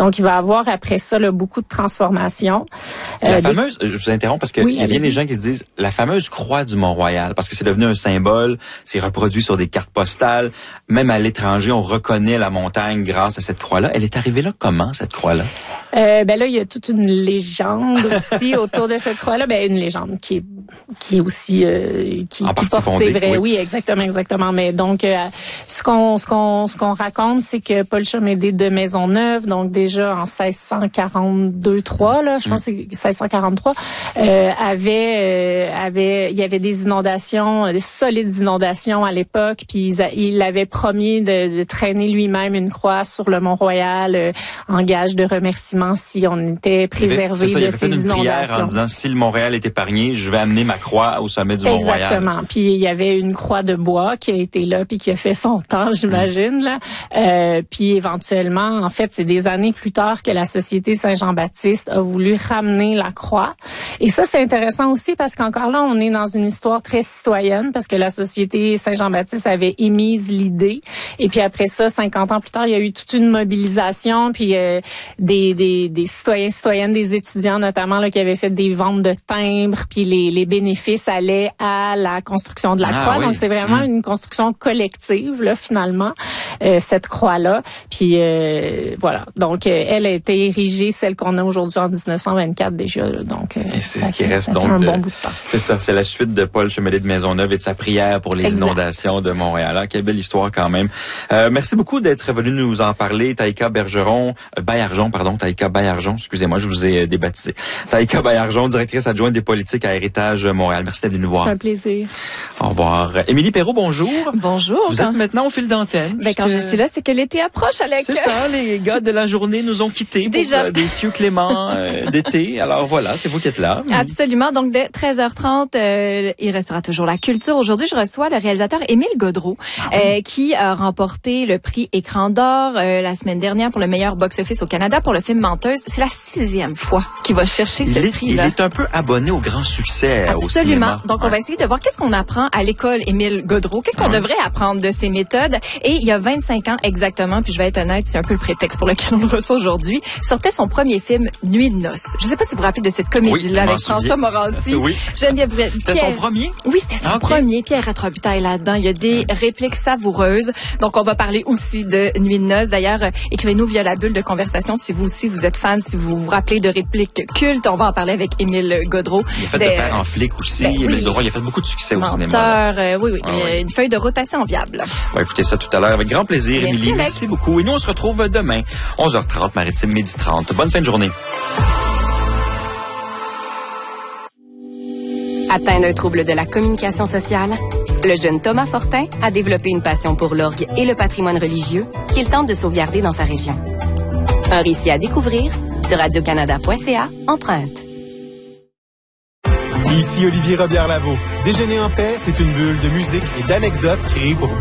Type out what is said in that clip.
Donc, il va avoir après ça là, beaucoup de transformations. La fameuse, je vous interromps parce qu'il y a bien des gens qui se disent, la fameuse croix du Mont-Royal, parce que c'est devenu un symbole, c'est reproduit sur des cartes postales, même à l'étranger, on reconnaît la montagne grâce à cette croix-là. Elle est arrivée là comment, cette croix-là? Là, il y a toute une légende aussi autour de cette croix-là. Une légende qui est aussi qui porte fondée, ses vrais. Oui, exactement. Mais donc, ce qu'on raconte, c'est que Paul Chomédé de Maisonneuve, donc déjà en 1642-3, là, je pense que c'est 1643, il y avait des inondations, de solides inondations à l'époque, puis il avait promis de traîner lui-même une croix sur le Mont-Royal en gage de remerciement si on était préservé de ces inondations. Il avait fait une prière en disant, si le Montréal est épargné, je vais amener ma croix au sommet du Mont-Royal. Exactement. Puis il y avait une croix de bois qui a été là puis qui a fait son temps, j'imagine là. Puis éventuellement, en fait, c'est des années plus tard que la Société Saint-Jean-Baptiste a voulu ramener la croix. Et ça, c'est intéressant aussi parce qu'encore là, on est dans une histoire très citoyenne parce que la Société Saint-Jean-Baptiste avait émise l'idée. Et puis après ça, 50 ans plus tard, il y a eu toute une mobilisation puis des citoyennes, des étudiants notamment là qui avaient fait des ventes de timbres, puis les bénéfices allaient à la construction de la croix. Oui. Donc c'est vraiment une construction collective là finalement cette croix-là. Puis voilà. Donc elle a été érigée, celle qu'on a aujourd'hui en 1924 déjà. Là. Donc et c'est ce qui reste donc un bon bout de temps. C'est ça, c'est la suite de Paul Chomédé de Maisonneuve et de sa prière pour les inondations de Montréal. Alors, quelle belle histoire quand même. Merci beaucoup d'être venu nous en parler, Taïka Baillargeon, excusez-moi, je vous ai débaptisé. Taïka Baillargeon, directrice adjointe des politiques à Héritage Montréal. Merci d'être venue nous voir. C'est un plaisir. Au revoir. Émilie Perrault, bonjour. Bonjour. Vous êtes maintenant au fil d'antenne. Quand je suis là, c'est que l'été approche, Alex. C'est ça, les gars de la journée nous ont quittés pour des cieux cléments d'été. Alors voilà, c'est vous qui êtes là. Absolument. Donc, dès 13h30, il restera toujours la culture. Aujourd'hui, je reçois le réalisateur Émile Gaudreault, qui a remporté le prix Écran d'or la semaine dernière pour le meilleur box-office au Canada pour le film Menteuse. C'est la 6e fois qu'il va chercher ce prix-là. Il est un peu abonné au grand succès au cinéma. Absolument. Donc, on va essayer de voir qu'est-ce qu'on apprend à l'école Émile Gaudreault. Qu'est-ce qu'on devrait apprendre de ses méthodes. Et il y a 25 ans exactement, puis je vais être honnête, c'est un peu le prétexte pour lequel on le reçoit aujourd'hui, sortait son premier film, Nuit de noces. Je ne sais pas si vous vous rappelez de cette comédie-là avec François Morancy. Oui. C'était son premier? Oui, c'était son premier. Pierre Rétrobutaille là-dedans. Il y a des répliques savoureuses. Donc, on va parler aussi de Nuit de noces. D'ailleurs, écrivez-nous via la bulle de conversation si vous aussi vous êtes fan, si vous vous rappelez de répliques cultes. On va en parler avec Émile Gaudreault. Il a fait de père en flic aussi. Émile Gaudreault, il a fait beaucoup de succès au cinéma. Oui. Une feuille de rotation enviable. On va écouter ça tout à l'heure avec grand plaisir, Émilie. Merci beaucoup. Et nous, on se retrouve demain, 11h30, Maritime, 12h30. Bonne fin de journée. Atteint d'un trouble de la communication sociale, le jeune Thomas Fortin a développé une passion pour l'orgue et le patrimoine religieux qu'il tente de sauvegarder dans sa région. Un récit à découvrir sur radiocanada.ca, empreinte. Ici Olivier Robillard-Lavaux. Déjeuner en paix, c'est une bulle de musique et d'anecdotes créée pour